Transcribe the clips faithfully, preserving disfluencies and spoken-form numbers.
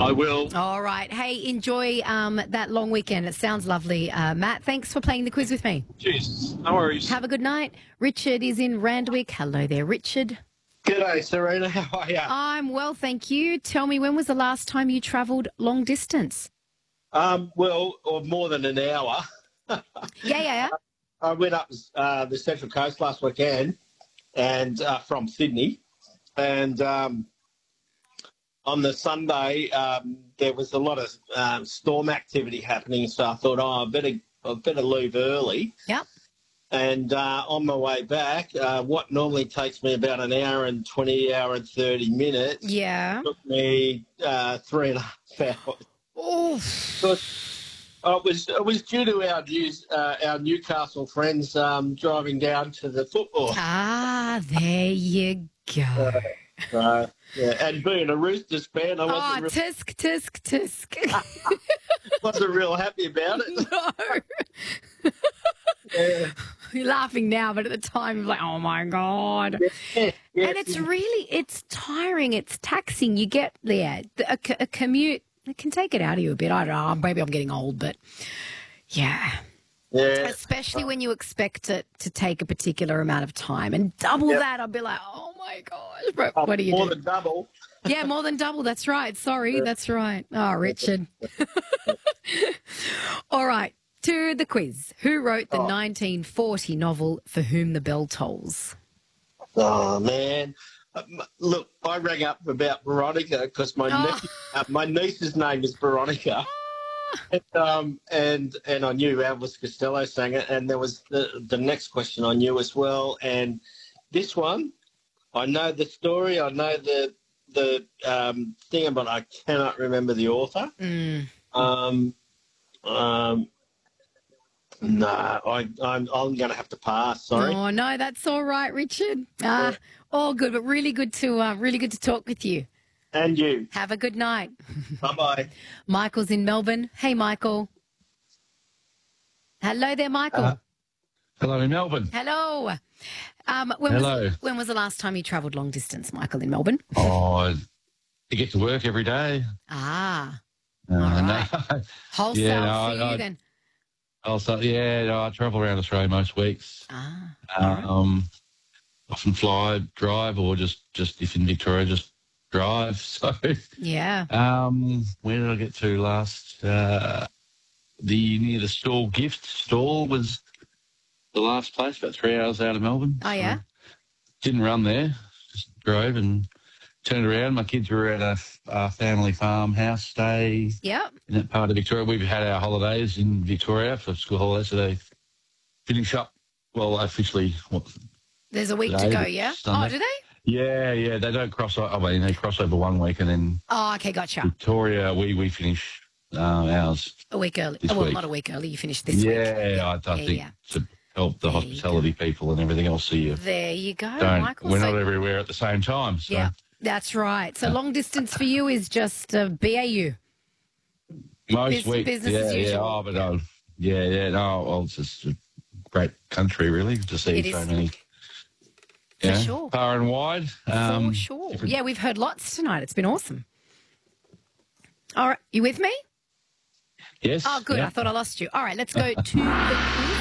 I will. All right. Hey, enjoy um, that long weekend. It sounds lovely. Uh, Matt, thanks for playing the quiz with me. Cheers. No worries. Have a good night. Richard is in Randwick. Hello there, Richard. G'day, Serena. How are you? I'm well, thank you. Tell me, when was the last time you travelled long distance? Um, well, or more than an hour. Yeah, yeah, yeah. I went up uh, the Central Coast last weekend, and uh, from Sydney, and um, on the Sunday um, there was a lot of um, storm activity happening. So I thought, oh, I better, I better leave early. Yep. And uh, on my way back, uh, what normally takes me about an hour and twenty, hour and thirty minutes, Yeah. took me uh, three and a half hours. Oh. It was it was due to our news, uh, our Newcastle friends um, driving down to the football. Ah, there you go. Uh, yeah, and being a Roosters fan, I Oh, wasn't, real, tisk, tisk, tisk. wasn't real happy about it. No. Yeah. You're laughing now, but at the time, you're like, oh, my God. Yeah, yeah. And it's really, it's tiring. It's taxing. You get, yeah, a, a commute, it can take it out of you a bit. I don't know. Maybe I'm getting old, but yeah. Yeah. Especially when you expect it to take a particular amount of time. And double Yep. that, I'll be like, oh, my gosh. But what do you More do? than double. Yeah, more than double. That's right. Sorry, that's right. Oh, Richard. All right. To the quiz. Who wrote the Oh. nineteen forty novel For Whom the Bell Tolls? Oh, man. Uh, m- Look, I rang up about Veronica because my, Oh. niece, uh, my niece's name is Veronica. And, um, and and I knew Elvis Costello sang it, and there was the the next question I knew as well. And this one, I know the story, I know the the um, thing, but I cannot remember the author. Mm. Um, um, no, I I'm I'm going to have to pass. Sorry. Oh, no, that's all right, Richard. Ah, all good, but really good to uh, really good to talk with you. And you. Have a good night. Bye bye. Michael's in Melbourne. Hey, Michael. Hello there, Michael. Uh, Hello in Melbourne. Hello. Um, when Hello. Was, when was the last time you travelled long distance, Michael, in Melbourne? Oh, you get to work every day. Ah, Uh, right. no, wholesale Yeah, no, for you I- then. also, yeah, no, I travel around Australia most weeks. Ah, all right. Um, often fly, drive, or just, just if in Victoria, just drive. So, Yeah. um, where did I get to last? Uh, the near the stall gift stall was the last place, about three hours out of Melbourne. Oh, yeah? So didn't run there, just drove and turned around. My kids were at a, a family farmhouse stay Yep. in that part of Victoria. We've had our holidays in Victoria for school holidays, so they finish up, well, officially, what, There's a week to Today, go, but yeah? Sunday. Oh, do they? yeah, yeah, they don't cross over. I mean, they cross over one week, and then Oh, okay, gotcha. Victoria, we, we finish uh, ours. A week early. This Oh, well, week. not a week early. You finished this yeah, week. I, I yeah, think yeah. to help the There you hospitality people and everything else, so you There you go, don't, Michael. we're So- not everywhere at the same time. So. yeah, that's right. So long distance for you is just uh, B A U. Most Bus- weeks, business yeah, as yeah. usual. Oh, but uh, yeah, yeah. No, well, it's just a great country, really, to see It so is. many. For Yeah, sure. far and wide. Um, For sure. different- Yeah, we've heard lots tonight. It's been awesome. All right, you with me? Yes. Oh, good. yeah. I thought I lost you. All right, let's go to the quiz.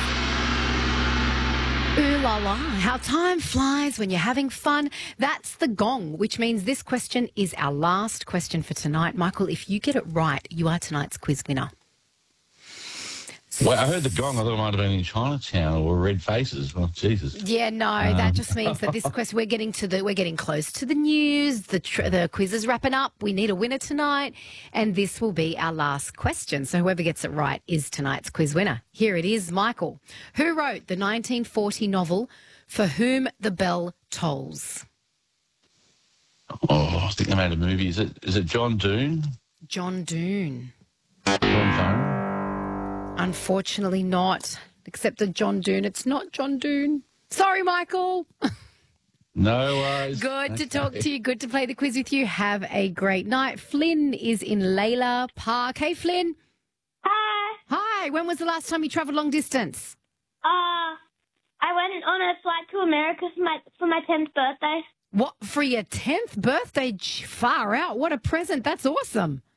Ooh la la. How time flies when you're having fun. That's the gong, which means this question is our last question for tonight. Michael, if you get it right, you are tonight's quiz winner. Well, I heard the gong. I thought it might have been in Chinatown or Red Faces. Well, Jesus. Yeah, no, that just means that this question we're getting to the we're getting close to the news. The tr- the quiz is wrapping up. We need a winner tonight, and this will be our last question. So whoever gets it right is tonight's quiz winner. Here it is, Michael. Who wrote the nineteen forty novel For Whom the Bell Tolls? Oh, I think they made a movie. Is it? Is it John Doone? John Doone. John Doone? Unfortunately, not. Except that John Doone. It's not John Doone. Sorry, Michael. No worries. Good to talk to you. Good to play the quiz with you. Have a great night. Flynn is in Layla Park. Hey, Flynn. Hi. Hi. When was the last time you travelled long distance? Uh, I went on a flight to America for my for my tenth birthday. What, for your tenth birthday? Gee, far out. What a present. That's awesome.